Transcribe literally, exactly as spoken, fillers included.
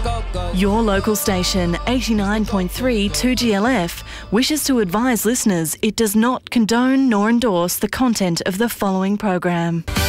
Your local station, eighty-nine point three two G L F, wishes to advise listeners it does not condone nor endorse the content of the following program.